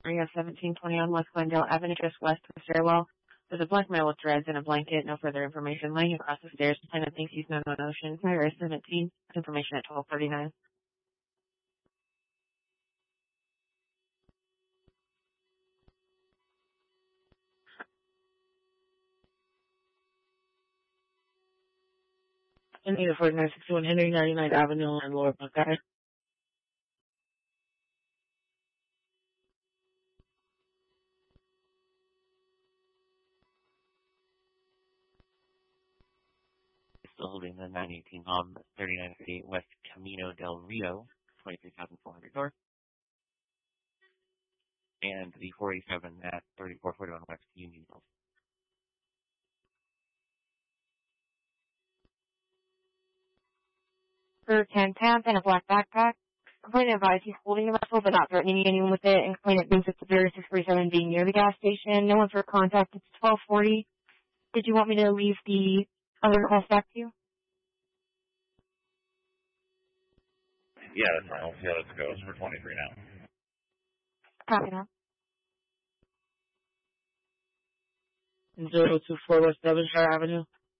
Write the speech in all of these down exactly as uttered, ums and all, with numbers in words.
We have seventeen twenty on West Glendale Avenue, just west of the stairwell. There's a black male with dreads and a blanket. No further information. Laying across the stairs. The plaintiff thinks he's known on Ocean. Fire is seventeen. Information at twelve thirty-nine. And either forty-nine sixty-one Henry, ninety-ninth Avenue, and Lower Buckeye. Still holding the nine eighteen on thirty-nine thirty-eight West Camino del Rio, twenty-three thousand four hundred north. And the four eighty-seven at thirty-four forty-one West Union Hill. For ten pounds and a black backpack. Complainant advised he's holding the vessel but not threatening anyone with it, and complainant thinks it's Superior six forty-seven being near the gas station. No one for contact. It's twelve forty. Did you want me to leave the other calls back to you? Yeah, that's fine. Yeah, let's go. It's for twenty-three now. Copy that. zero two four West Devonshire Avenue.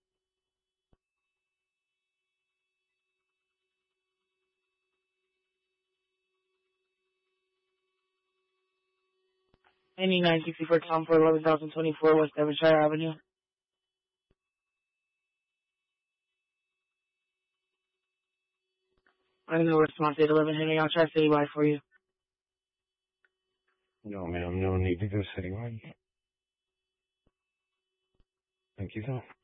ninety-nine sixty-four Tom for eleven thousand twenty-four West Devonshire Avenue. I don't know response eight eleven Henry. I'll try citywide for you. No, ma'am. No need to go citywide. Thank you, though.